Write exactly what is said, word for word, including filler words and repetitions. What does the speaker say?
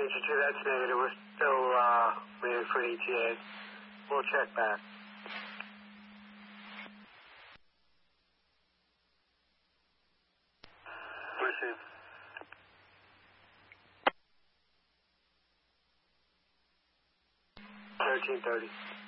Ranger two, that's negative. We're still uh, waiting for E T A. We'll check back. Receive. thirteen thirty.